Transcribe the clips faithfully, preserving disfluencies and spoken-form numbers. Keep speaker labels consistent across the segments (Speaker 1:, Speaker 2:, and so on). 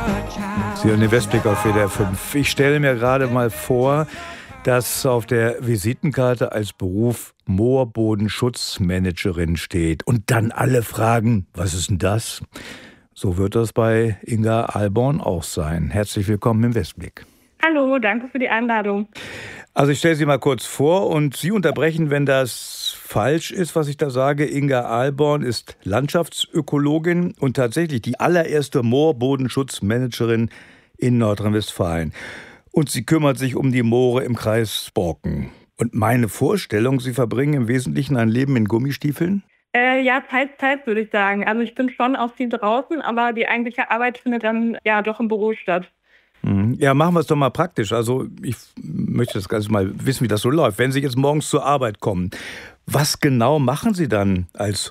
Speaker 1: Sie hören den Westblick auf W D R fünf. Ich stelle mir gerade mal vor, dass auf der Visitenkarte als Beruf Moorbodenschutzmanagerin steht. Und dann alle fragen, was ist denn das? So wird das bei Inga Ahlborn auch sein. Herzlich willkommen im Westblick.
Speaker 2: Hallo, danke für die Einladung.
Speaker 1: Also ich stelle Sie mal kurz vor und Sie unterbrechen, wenn das falsch ist, was ich da sage. Inga Ahlborn ist Landschaftsökologin und tatsächlich die allererste Moorbodenschutzmanagerin in Nordrhein-Westfalen. Und sie kümmert sich um die Moore im Kreis Borken. Und meine Vorstellung, Sie verbringen im Wesentlichen ein Leben in Gummistiefeln?
Speaker 2: Äh, ja, Zeit, Zeit würde ich sagen. Also ich bin schon auch viel draußen, aber die eigentliche Arbeit findet dann ja doch im Büro statt.
Speaker 1: Ja, machen wir es doch mal praktisch. Also ich möchte das Ganze mal wissen, wie das so läuft. Wenn Sie jetzt morgens zur Arbeit kommen, was genau machen Sie dann als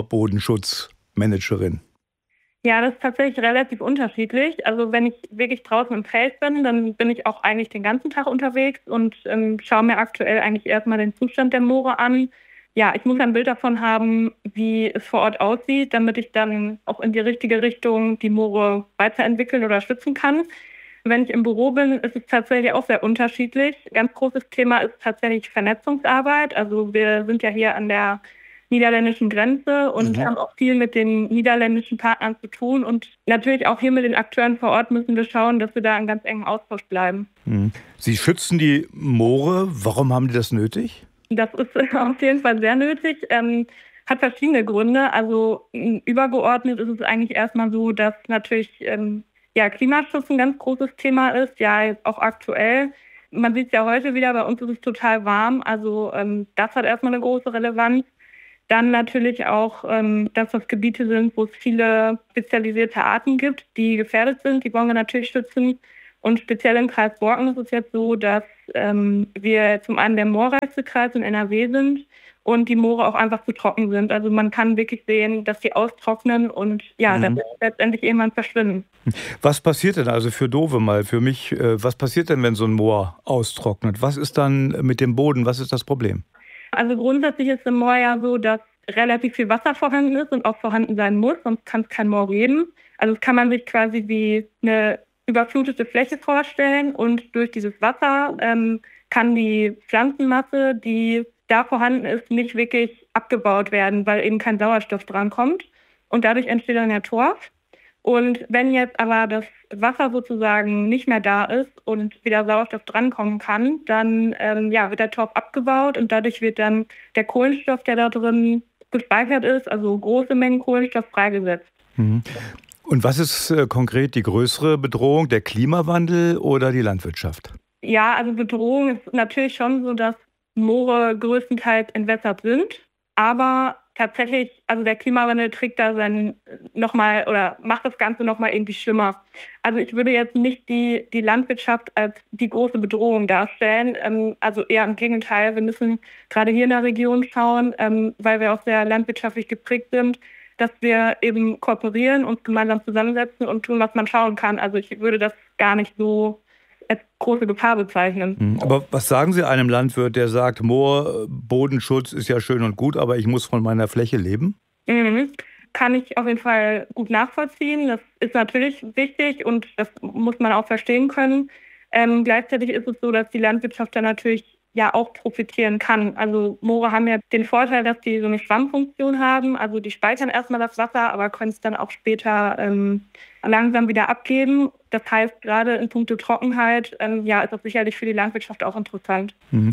Speaker 1: Moorbodenschutzmanagerin?
Speaker 2: Ja, das ist tatsächlich relativ unterschiedlich. Also wenn ich wirklich draußen im Feld bin, dann bin ich auch eigentlich den ganzen Tag unterwegs und ähm, schaue mir aktuell eigentlich erstmal den Zustand der Moore an. Ja, ich muss ein Bild davon haben, wie es vor Ort aussieht, damit ich dann auch in die richtige Richtung die Moore weiterentwickeln oder schützen kann. Wenn ich im Büro bin, ist es tatsächlich auch sehr unterschiedlich. Ganz großes Thema ist tatsächlich Vernetzungsarbeit. Also wir sind ja hier an der niederländischen Grenze und mhm. haben auch viel mit den niederländischen Partnern zu tun. Und natürlich auch hier mit den Akteuren vor Ort müssen wir schauen, dass wir da in ganz engen Austausch bleiben.
Speaker 1: Mhm. Sie schützen die Moore. Warum haben die das nötig?
Speaker 2: Das ist auf jeden Fall sehr nötig. Ähm, hat verschiedene Gründe. Also übergeordnet ist es eigentlich erstmal so, dass natürlich ähm, ja, Klimaschutz ein ganz großes Thema ist, ja jetzt auch aktuell. Man sieht es ja heute wieder, bei uns ist es total warm, also ähm, das hat erstmal eine große Relevanz. Dann natürlich auch, ähm, dass das Gebiete sind, wo es viele spezialisierte Arten gibt, die gefährdet sind, die wollen wir natürlich schützen. Und speziell im Kreis Borken ist es jetzt so, dass ähm, wir zum einen der moorreichste Kreis in N R W sind und die Moore auch einfach zu trocken sind. Also man kann wirklich sehen, dass sie austrocknen und ja, mhm. dann letztendlich irgendwann verschwinden.
Speaker 1: Was passiert denn also für Dove mal, für mich, äh, was passiert denn, wenn so ein Moor austrocknet? Was ist dann mit dem Boden, was ist das Problem?
Speaker 2: Also grundsätzlich ist im Moor ja so, dass relativ viel Wasser vorhanden ist und auch vorhanden sein muss, sonst kann es kein Moor geben. Also das kann man sich quasi wie eine überflutete Fläche vorstellen und durch dieses Wasser ähm, kann die Pflanzenmasse, die da vorhanden ist, nicht wirklich abgebaut werden, weil eben kein Sauerstoff drankommt. Und dadurch entsteht dann der Torf. Und wenn jetzt aber das Wasser sozusagen nicht mehr da ist und wieder Sauerstoff drankommen kann, dann ähm, ja, wird der Torf abgebaut und dadurch wird dann der Kohlenstoff, der da drin gespeichert ist, also große Mengen Kohlenstoff, freigesetzt.
Speaker 1: Mhm. Und was ist äh, konkret die größere Bedrohung, der Klimawandel oder die Landwirtschaft?
Speaker 2: Ja, also Bedrohung ist natürlich schon so, dass Moore größtenteils entwässert sind, aber tatsächlich, also der Klimawandel trägt da sein nochmal oder macht das Ganze nochmal irgendwie schlimmer. Also ich würde jetzt nicht die, die Landwirtschaft als die große Bedrohung darstellen. Ähm, also eher im Gegenteil, wir müssen gerade hier in der Region schauen, ähm, weil wir auch sehr landwirtschaftlich geprägt sind, dass wir eben kooperieren und gemeinsam zusammensetzen und tun, was man schauen kann. Also ich würde das gar nicht so als große Gefahr bezeichnen.
Speaker 1: Aber was sagen Sie einem Landwirt, der sagt, Moorbodenschutz ist ja schön und gut, aber ich muss von meiner Fläche leben?
Speaker 2: Mhm. Kann ich auf jeden Fall gut nachvollziehen. Das ist natürlich wichtig und das muss man auch verstehen können. Ähm, gleichzeitig ist es so, dass die Landwirtschaft da natürlich ja auch profitieren kann. Also Moore haben ja den Vorteil, dass die so eine Schwammfunktion haben. Also die speichern erstmal das Wasser, aber können es dann auch später ähm, langsam wieder abgeben. Das heißt, gerade in puncto Trockenheit, ähm, ja, ist das sicherlich für die Landwirtschaft auch interessant.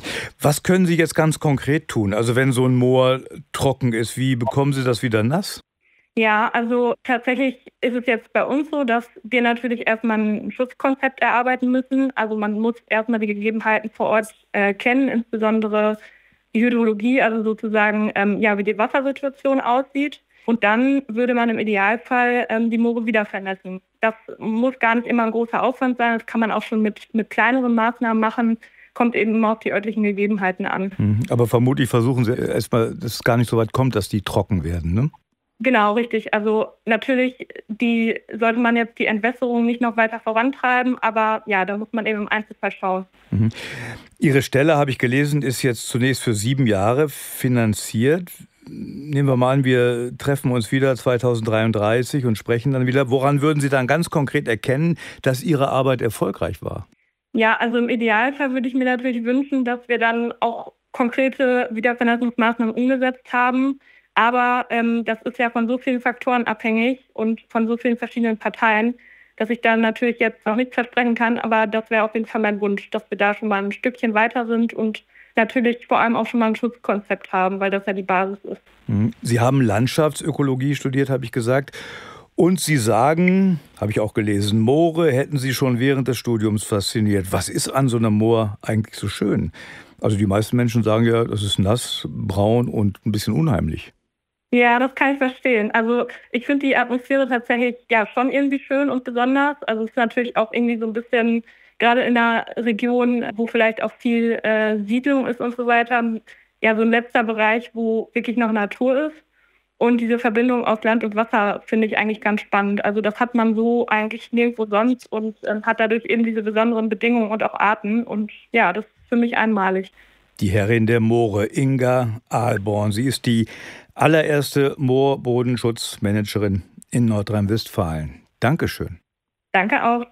Speaker 1: Was können Sie jetzt ganz konkret tun? Also wenn so ein Moor trocken ist, wie bekommen Sie das wieder nass?
Speaker 2: Ja, also tatsächlich ist es jetzt bei uns so, dass wir natürlich erstmal ein Schutzkonzept erarbeiten müssen. Also man muss erstmal die Gegebenheiten vor Ort äh, kennen, insbesondere die Hydrologie, also sozusagen, ähm, ja, wie die Wassersituation aussieht. Und dann würde man im Idealfall ähm, die Moore wieder vernässen. Das muss gar nicht immer ein großer Aufwand sein, das kann man auch schon mit, mit kleineren Maßnahmen machen. Kommt eben immer auf die örtlichen Gegebenheiten an.
Speaker 1: Aber vermutlich versuchen Sie erstmal, dass es gar nicht so weit kommt, dass die trocken werden, ne?
Speaker 2: Genau, richtig. Also natürlich die, sollte man jetzt die Entwässerung nicht noch weiter vorantreiben, aber ja, da muss man eben im Einzelfall schauen.
Speaker 1: Mhm. Ihre Stelle, habe ich gelesen, ist jetzt zunächst für sieben Jahre finanziert. nehmen wir mal an, wir treffen uns wieder zweitausenddreiunddreißig und sprechen dann wieder. Woran würden Sie dann ganz konkret erkennen, dass Ihre Arbeit erfolgreich war?
Speaker 2: Ja, also im Idealfall würde ich mir natürlich wünschen, dass wir dann auch konkrete Wiedervernetzungsmaßnahmen umgesetzt haben. Aber ähm, das ist ja von so vielen Faktoren abhängig und von so vielen verschiedenen Parteien, dass ich dann natürlich jetzt noch nichts versprechen kann. Aber das wäre auf jeden Fall mein Wunsch, dass wir da schon mal ein Stückchen weiter sind und natürlich vor allem auch schon mal ein Schutzkonzept haben, weil das ja die Basis ist.
Speaker 1: Sie haben Landschaftsökologie studiert, habe ich gesagt. Und Sie sagen, habe ich auch gelesen, Moore hätten Sie schon während des Studiums fasziniert. Was ist an so einem Moor eigentlich so schön? Also die meisten Menschen sagen ja, das ist nass, braun und ein bisschen unheimlich.
Speaker 2: Ja, das kann ich verstehen. Also ich finde die Atmosphäre tatsächlich ja schon irgendwie schön und besonders. Also es ist natürlich auch irgendwie so ein bisschen, gerade in einer Region, wo vielleicht auch viel äh, Siedlung ist und so weiter, ja so ein letzter Bereich, wo wirklich noch Natur ist. Und diese Verbindung aus Land und Wasser finde ich eigentlich ganz spannend. Also das hat man so eigentlich nirgendwo sonst und ähm, hat dadurch eben diese besonderen Bedingungen und auch Arten. Und ja, das ist für mich einmalig.
Speaker 1: Die Herrin der Moore, Inga Ahlborn. Sie ist die allererste Moorbodenschutzmanagerin in Nordrhein-Westfalen. Dankeschön.
Speaker 2: Danke auch.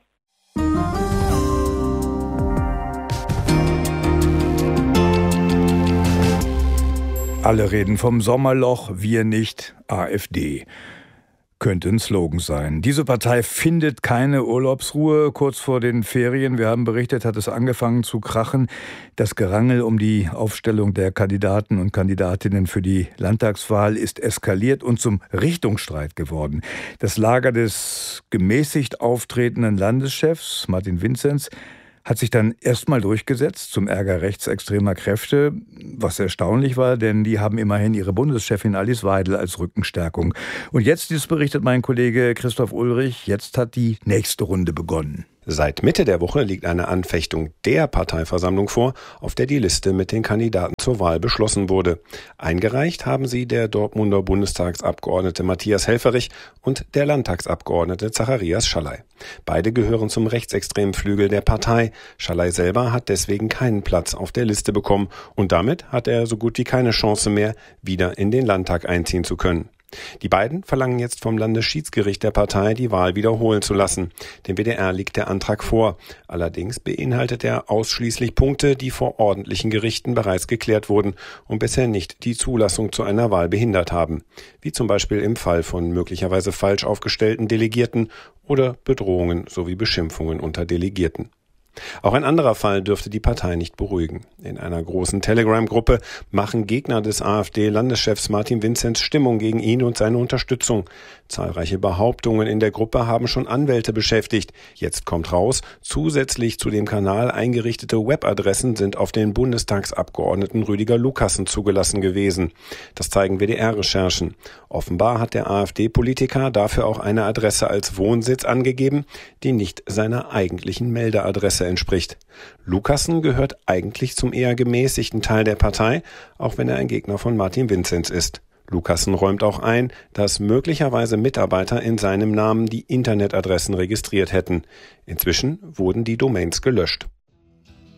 Speaker 1: Alle reden vom Sommerloch, wir nicht. AfD. Könnte ein Slogan sein. Diese Partei findet keine Urlaubsruhe. Kurz vor den Ferien, wir haben berichtet, hat es angefangen zu krachen. Das Gerangel um die Aufstellung der Kandidaten und Kandidatinnen für die Landtagswahl ist eskaliert und zum Richtungsstreit geworden. Das Lager des gemäßigt auftretenden Landeschefs, Martin Vinzenz, hat sich dann erstmal durchgesetzt zum Ärger rechtsextremer Kräfte, was erstaunlich war, denn die haben immerhin ihre Bundeschefin Alice Weidel als Rückenstärkung. Und jetzt, dies berichtet mein Kollege Christoph Ulrich, jetzt hat die nächste Runde begonnen.
Speaker 3: Seit Mitte der Woche liegt eine Anfechtung der Parteiversammlung vor, auf der die Liste mit den Kandidaten zur Wahl beschlossen wurde. Eingereicht haben sie der Dortmunder Bundestagsabgeordnete Matthias Helfferich und der Landtagsabgeordnete Zacharias Schalay. Beide gehören zum rechtsextremen Flügel der Partei. Schalay selber hat deswegen keinen Platz auf der Liste bekommen und damit hat er so gut wie keine Chance mehr, wieder in den Landtag einziehen zu können. Die beiden verlangen jetzt vom Landesschiedsgericht der Partei, die Wahl wiederholen zu lassen. Dem W D R liegt der Antrag vor. Allerdings beinhaltet er ausschließlich Punkte, die vor ordentlichen Gerichten bereits geklärt wurden und bisher nicht die Zulassung zu einer Wahl behindert haben. Wie zum Beispiel im Fall von möglicherweise falsch aufgestellten Delegierten oder Bedrohungen sowie Beschimpfungen unter Delegierten. Auch ein anderer Fall dürfte die Partei nicht beruhigen. In einer großen Telegram-Gruppe machen Gegner des AfD-Landeschefs Martin Vinzenz Stimmung gegen ihn und seine Unterstützung. Zahlreiche Behauptungen in der Gruppe haben schon Anwälte beschäftigt. Jetzt kommt raus, zusätzlich zu dem Kanal eingerichtete Webadressen sind auf den Bundestagsabgeordneten Rüdiger Lukassen zugelassen gewesen. Das zeigen W D R-Recherchen. Offenbar hat der AfD-Politiker dafür auch eine Adresse als Wohnsitz angegeben, die nicht seiner eigentlichen Meldeadresse entspricht. Lukassen gehört eigentlich zum eher gemäßigten Teil der Partei, auch wenn er ein Gegner von Martin Vinzenz ist. Lukassen räumt auch ein, dass möglicherweise Mitarbeiter in seinem Namen die Internetadressen registriert hätten. Inzwischen wurden die Domains gelöscht.